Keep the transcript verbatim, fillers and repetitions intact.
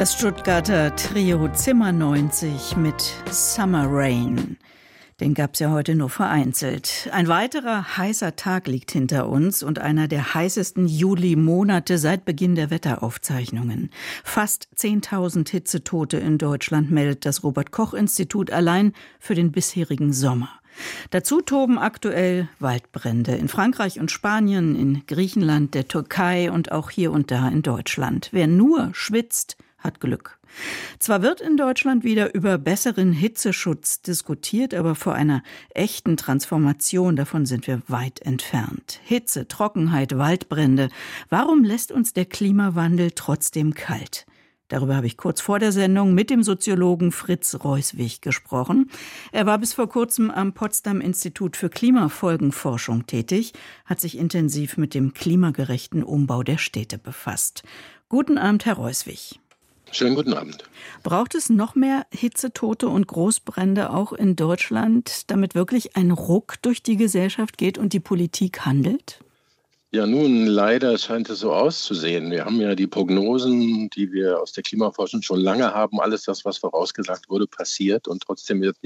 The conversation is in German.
Das Stuttgarter Trio Zimmer neunzig mit Summer Rain. Den gab's ja heute nur vereinzelt. Ein weiterer heißer Tag liegt hinter uns und einer der heißesten Juli-Monate seit Beginn der Wetteraufzeichnungen. Fast zehntausend Hitzetote in Deutschland meldet das Robert-Koch-Institut allein für den bisherigen Sommer. Dazu toben aktuell Waldbrände in Frankreich und Spanien, in Griechenland, der Türkei und auch hier und da in Deutschland. Wer nur schwitzt, hat Glück. Zwar wird in Deutschland wieder über besseren Hitzeschutz diskutiert, aber vor einer echten Transformation davon sind wir weit entfernt. Hitze, Trockenheit, Waldbrände. Warum lässt uns der Klimawandel trotzdem kalt? Darüber habe ich kurz vor der Sendung mit dem Soziologen Fritz Reuswig gesprochen. Er war bis vor kurzem am Potsdam-Institut für Klimafolgenforschung tätig, hat sich intensiv mit dem klimagerechten Umbau der Städte befasst. Guten Abend, Herr Reuswig. Schönen guten Abend. Braucht es noch mehr Hitzetote und Großbrände auch in Deutschland, damit wirklich ein Ruck durch die Gesellschaft geht und die Politik handelt? Ja, nun, leider scheint es so auszusehen. Wir haben ja die Prognosen, die wir aus der Klimaforschung schon lange haben. Alles das, was vorausgesagt wurde, passiert und trotzdem wird